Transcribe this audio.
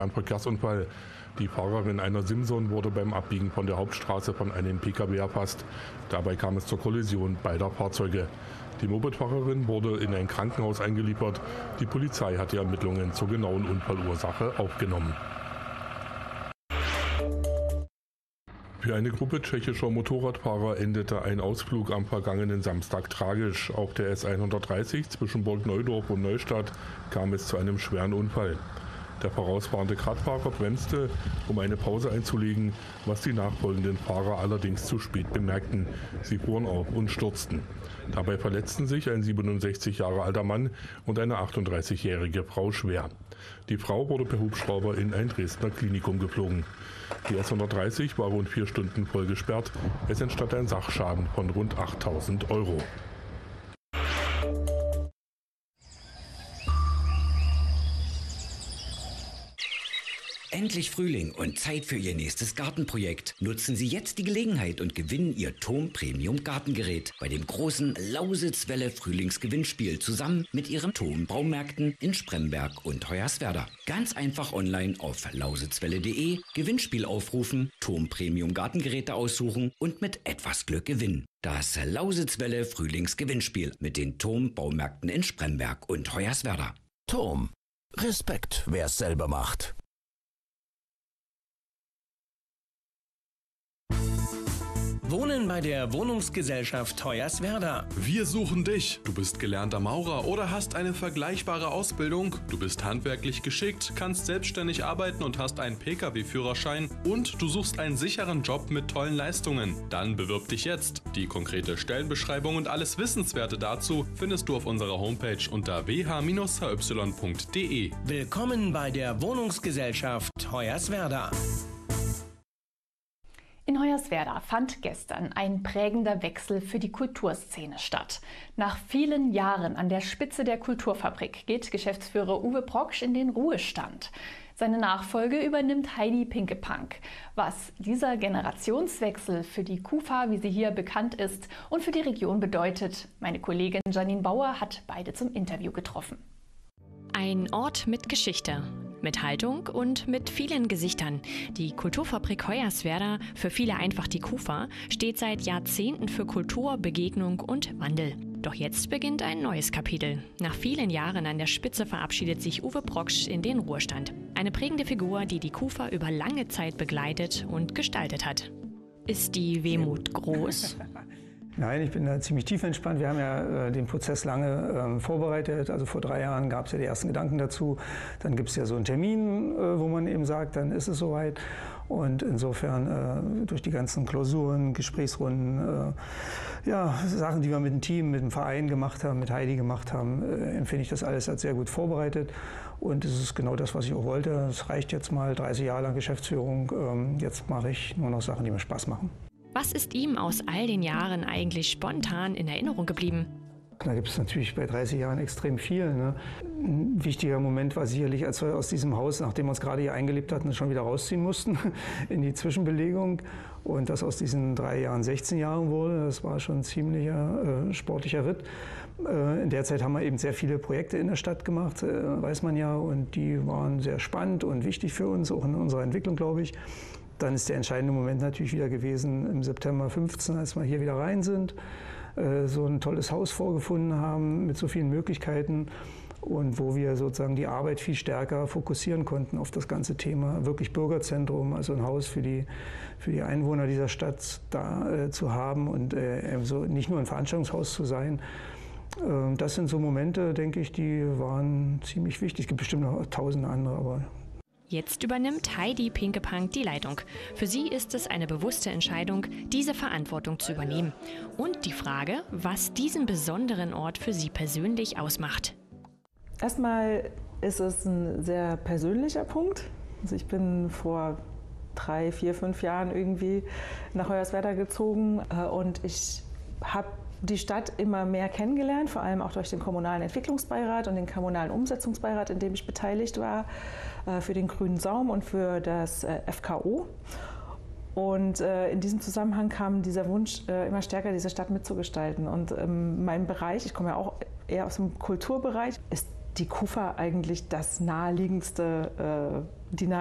Ein Verkehrsunfall. Die Fahrerin einer Simson wurde beim Abbiegen von der Hauptstraße von einem Pkw erfasst. Dabei kam es zur Kollision beider Fahrzeuge. Die Mopedfahrerin wurde in ein Krankenhaus eingeliefert. Die Polizei hat die Ermittlungen zur genauen Unfallursache aufgenommen. Für eine Gruppe tschechischer Motorradfahrer endete ein Ausflug am vergangenen Samstag tragisch. Auf der S130 zwischen Burg Neudorf und Neustadt kam es zu einem schweren Unfall. Der vorausfahrende Radfahrer bremste, um eine Pause einzulegen, was die nachfolgenden Fahrer allerdings zu spät bemerkten. Sie fuhren auf und stürzten. Dabei verletzten sich ein 67 Jahre alter Mann und eine 38-jährige Frau schwer. Die Frau wurde per Hubschrauber in ein Dresdner Klinikum geflogen. Die S130 war rund 4 Stunden voll gesperrt. Es entstand ein Sachschaden von rund 8.000 €. Endlich Frühling und Zeit für Ihr nächstes Gartenprojekt. Nutzen Sie jetzt die Gelegenheit und gewinnen Ihr TOM Premium Gartengerät bei dem großen Lausitzwelle Frühlingsgewinnspiel zusammen mit Ihren TOM Baumärkten in Spremberg und Hoyerswerda. Ganz einfach online auf lausitzwelle.de, Gewinnspiel aufrufen, TOM Premium Gartengeräte aussuchen und mit etwas Glück gewinnen. Das Lausitzwelle Frühlingsgewinnspiel mit den TOM Baumärkten in Spremberg und Hoyerswerda. TOM. Respekt, wer es selber macht. Wohnen bei der Wohnungsgesellschaft Hoyerswerda. Wir suchen dich. Du bist gelernter Maurer oder hast eine vergleichbare Ausbildung. Du bist handwerklich geschickt, kannst selbstständig arbeiten und hast einen Pkw-Führerschein. Und du suchst einen sicheren Job mit tollen Leistungen. Dann bewirb dich jetzt. Die konkrete Stellenbeschreibung und alles Wissenswerte dazu findest du auf unserer Homepage unter wh-hy.de. Willkommen bei der Wohnungsgesellschaft Hoyerswerda. In Hoyerswerda fand gestern ein prägender Wechsel für die Kulturszene statt. Nach vielen Jahren an der Spitze der Kulturfabrik geht Geschäftsführer Uwe Proksch in den Ruhestand. Seine Nachfolge übernimmt Heidi Pinkepank. Was dieser Generationswechsel für die KUFA, wie sie hier bekannt ist, und für die Region bedeutet, meine Kollegin Janine Bauer hat beide zum Interview getroffen. Ein Ort mit Geschichte, mit Haltung und mit vielen Gesichtern. Die Kulturfabrik Hoyerswerda, für viele einfach die KUFA, steht seit Jahrzehnten für Kultur, Begegnung und Wandel. Doch jetzt beginnt ein neues Kapitel. Nach vielen Jahren an der Spitze verabschiedet sich Uwe Proksch in den Ruhestand. Eine prägende Figur, die die KUFA über lange Zeit begleitet und gestaltet hat. Ist die Wehmut groß? Nein, ich bin da ziemlich tiefenentspannt. Wir haben ja den Prozess lange vorbereitet. Also vor 3 Jahren gab es ja die ersten Gedanken dazu. Dann gibt es ja so einen Termin, wo man eben sagt, dann ist es soweit. Und insofern durch die ganzen Klausuren, Gesprächsrunden, ja, Sachen, die wir mit dem Team, mit dem Verein gemacht haben, mit Heidi gemacht haben, empfinde ich das alles als sehr gut vorbereitet. Und es ist genau das, was ich auch wollte. Es reicht jetzt mal 30 Jahre lang Geschäftsführung. Jetzt mache ich nur noch Sachen, die mir Spaß machen. Was ist ihm aus all den Jahren eigentlich spontan in Erinnerung geblieben? Da gibt es natürlich bei 30 Jahren extrem viel. Ne? Ein wichtiger Moment war sicherlich, als wir aus diesem Haus, nachdem wir uns gerade hier eingelebt hatten, schon wieder rausziehen mussten in die Zwischenbelegung. Und das aus diesen 3 Jahren 16 Jahren wurde. Das war schon ein ziemlicher sportlicher Ritt. In der Zeit haben wir eben sehr viele Projekte in der Stadt gemacht, weiß man ja. Und die waren sehr spannend und wichtig für uns, auch in unserer Entwicklung, glaube ich. Dann ist der entscheidende Moment natürlich wieder gewesen im September 15, als wir hier wieder rein sind, so ein tolles Haus vorgefunden haben mit so vielen Möglichkeiten und wo wir sozusagen die Arbeit viel stärker fokussieren konnten auf das ganze Thema, wirklich Bürgerzentrum, also ein Haus für die Einwohner dieser Stadt da zu haben und so nicht nur ein Veranstaltungshaus zu sein. Das sind so Momente, denke ich, die waren ziemlich wichtig. Es gibt bestimmt noch 1000 andere, aber... Jetzt übernimmt Heidi Pinkepank die Leitung. Für sie ist es eine bewusste Entscheidung, diese Verantwortung zu übernehmen. Und die Frage, was diesen besonderen Ort für sie persönlich ausmacht. Erstmal ist es ein sehr persönlicher Punkt. Also ich bin vor 3, 4, 5 Jahren irgendwie nach Hoyerswerda gezogen und ich habe die Stadt immer mehr kennengelernt, vor allem auch durch den kommunalen Entwicklungsbeirat und den kommunalen Umsetzungsbeirat, in dem ich beteiligt war, für den Grünen Saum und für das FKO. Und in diesem Zusammenhang kam dieser Wunsch immer stärker, diese Stadt mitzugestalten. Und mein Bereich, ich komme ja auch eher aus dem Kulturbereich, ist die Kufa eigentlich das naheliegendste, die